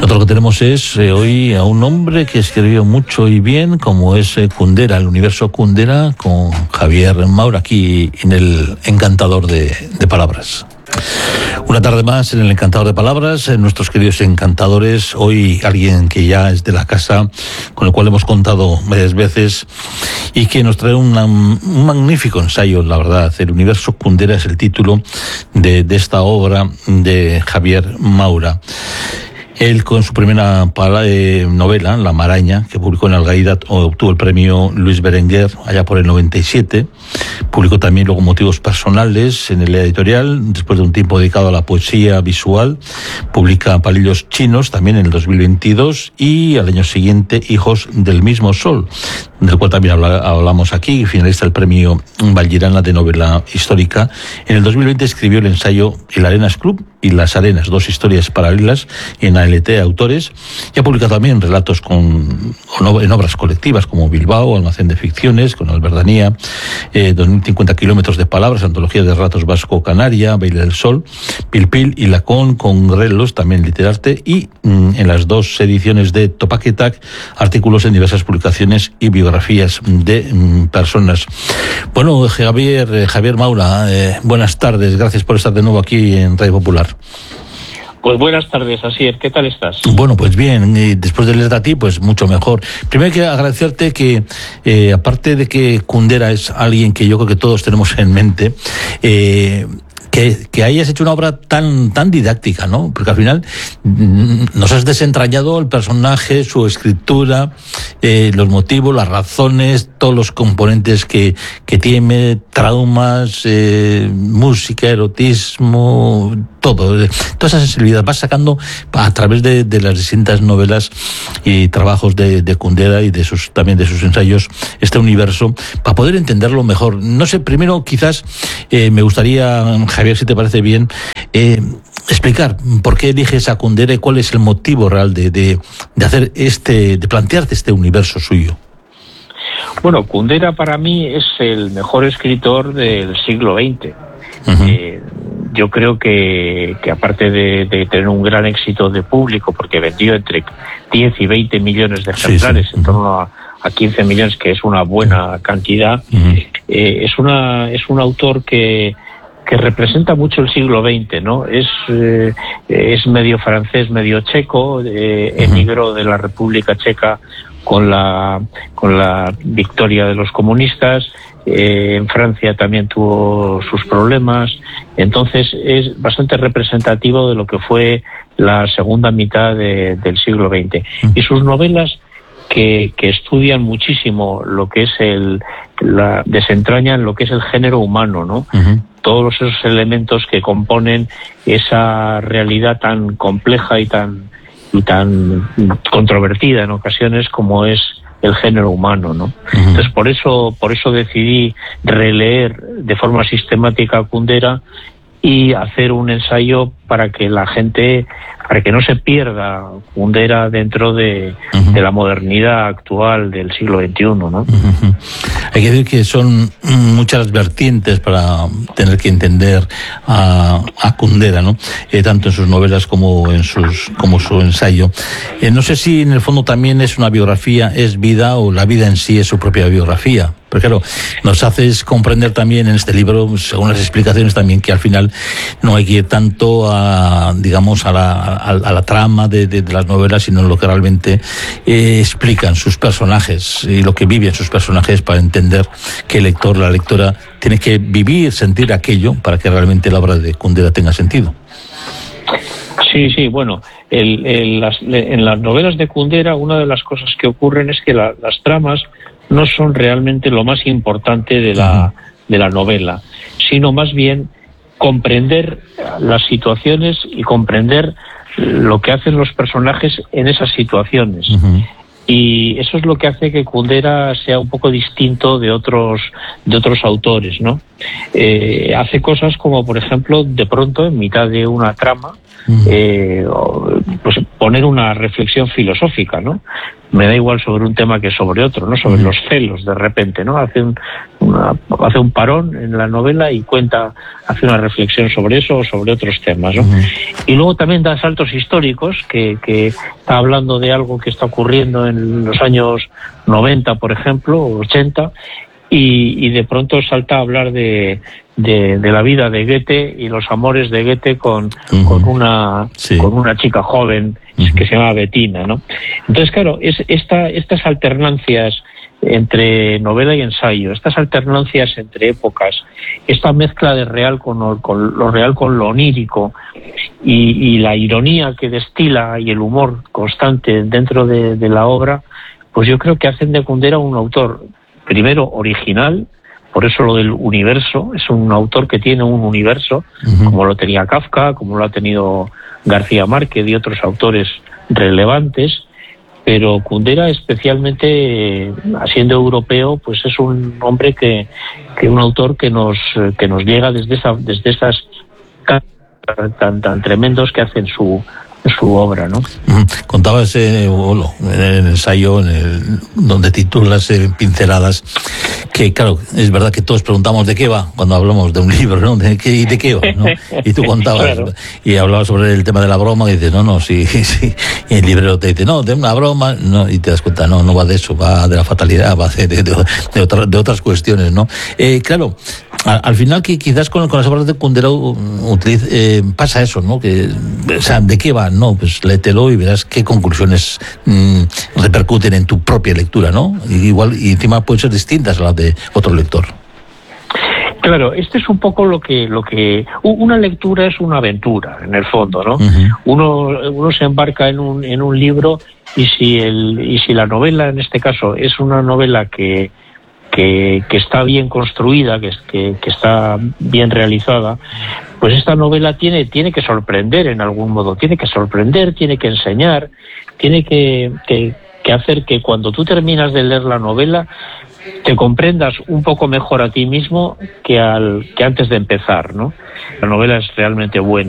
Nosotros lo que tenemos es hoy a un hombre que escribió mucho y bien, como es Kundera, el universo Kundera, con Javier Maura, aquí en el Encantador de Palabras. Una tarde más en el Encantador de Palabras, nuestros queridos encantadores. Hoy alguien que ya es de la casa, con el cual hemos contado varias veces y que nos trae un magnífico ensayo, la verdad. El universo Kundera es el título de esta obra de Javier Maura. Él, con su primera novela, La Maraña, que publicó en Algaida, obtuvo el premio Luis Berenguer allá por el 97. Publicó también luego Motivos Personales en el editorial. Después de un tiempo dedicado a la poesía visual, publica Palillos Chinos también en el 2022. Y al año siguiente, Hijos del Mismo Sol, del cual también hablamos aquí, finalista del premio Vallirana de novela histórica. En el 2020 escribió el ensayo El Arenas Club y Las Arenas, dos historias paralelas en ALT Autores, y ha publicado también relatos en obras colectivas como Bilbao, Almacén de Ficciones, con Alberdanía, 2050 kilómetros de palabras, antología de relatos vasco-canaria, Baile del Sol, Pilpil y Lacón, con Grelos, también Literarte, y en las dos ediciones de Topaquetac, artículos en diversas publicaciones y biografías de personas. Bueno, Javier Maura, buenas tardes, gracias por estar de nuevo aquí en Radio Popular. Pues buenas tardes, Asier, ¿qué tal estás? Bueno, pues bien, después de leerte a ti, pues mucho mejor. Primero hay que agradecerte que, aparte de que Kundera es alguien que yo creo que todos tenemos en mente, que hayas hecho una obra tan didáctica, ¿no? Porque al final nos has desentrañado el personaje, su escritura, los motivos, las razones, todos los componentes que tiene, traumas, música, erotismo, toda esa sensibilidad vas sacando a través de las distintas novelas y trabajos de Kundera y también de sus ensayos, este universo, para poder entenderlo mejor. No sé, primero quizás me gustaría, Javier, si te parece bien, explicar por qué eliges a Kundera y cuál es el motivo real de hacer de plantearte este universo suyo. Bueno, Kundera para mí es el mejor escritor del siglo XX. Uh-huh. Yo creo que aparte de tener un gran éxito de público, porque vendió entre 10 y 20 millones de ejemplares, sí. En torno a 15 millones, que es una buena cantidad, uh-huh. Es un autor que representa mucho el siglo XX, ¿no? Es medio francés, medio checo, emigró de la República Checa con la victoria de los comunistas. En Francia también tuvo sus problemas, entonces es bastante representativo de lo que fue la segunda mitad del siglo XX. Y sus novelas que estudian muchísimo lo que es desentrañan lo que es el género humano, ¿no? Uh-huh. Todos esos elementos que componen esa realidad tan compleja y tan controvertida en ocasiones como es el género humano, ¿no? Uh-huh. Entonces por eso decidí releer de forma sistemática a Kundera y hacer un ensayo para que no se pierda Kundera dentro de la modernidad actual del siglo XXI, ¿no? Uh-huh. Hay que decir que son muchas vertientes para tener que entender a Kundera, ¿no? Tanto en sus novelas como su ensayo. No sé si en el fondo también es una biografía, es vida, o la vida en sí es su propia biografía. Pero claro, nos haces comprender también en este libro, según las explicaciones también, que al final no hay que ir tanto a la trama de las novelas, sino lo que realmente explican sus personajes y lo que viven sus personajes, para entender que el lector, la lectora, tiene que vivir, sentir aquello para que realmente la obra de Kundera tenga sentido. Sí, bueno, en las novelas de Kundera una de las cosas que ocurren es que las tramas no son realmente lo más importante de la novela, sino más bien comprender las situaciones y comprender lo que hacen los personajes en esas situaciones. Uh-huh. Y eso es lo que hace que Kundera sea un poco distinto de otros autores, ¿no? Hace cosas como, por ejemplo, de pronto, en mitad de una trama, pues poner una reflexión filosófica, ¿no? me da igual sobre un tema que sobre otro, ¿no? Sobre los celos, de repente, ¿no? Hace un parón en la novela y hace una reflexión sobre eso o sobre otros temas, ¿no? Y luego también da saltos históricos, que está hablando de algo que está ocurriendo en los años 90, por ejemplo, o 80, y de pronto salta a hablar de la vida de Goethe y los amores de Goethe con una chica joven que se llama Bettina, ¿no? Entonces, claro, estas alternancias entre novela y ensayo, estas alternancias entre épocas, esta mezcla de real con lo real con lo onírico y la ironía que destila y el humor constante dentro de la obra, pues yo creo que hacen de Kundera un autor, primero, original. Por eso lo del universo, es un autor que tiene un universo, como lo tenía Kafka, como lo ha tenido García Márquez y otros autores relevantes, pero Kundera, especialmente siendo europeo, pues es un hombre un autor que nos llega desde esas tan tremendos que hacen su obra, ¿no? Contabas en el ensayo donde titulas Pinceladas, que claro, es verdad que todos preguntamos de qué va cuando hablamos de un libro, ¿no? ¿De qué va? ¿No? Y tú contabas, claro. Y hablabas sobre el tema de la broma, y dices, no, sí. Y el librero te dice, no, de una broma, no, y te das cuenta, no va de eso, va de la fatalidad, va de otras cuestiones, ¿no? Claro, al final que quizás con las obras de Kundera pasa eso, ¿no? Que, o sea, ¿de qué va? No, pues léetelo y verás qué conclusiones repercuten en tu propia lectura, ¿no? Y encima pueden ser distintas a las de otro lector. Claro, este es un poco lo que una lectura es una aventura, en el fondo, ¿no? Uno se embarca en un libro, y si la novela, en este caso, es una novela que está bien construida, que está bien realizada, pues esta novela tiene que sorprender en algún modo, tiene que sorprender, tiene que enseñar, tiene que hacer que cuando tú terminas de leer la novela te comprendas un poco mejor a ti mismo que antes de empezar, ¿no? La novela es realmente buena.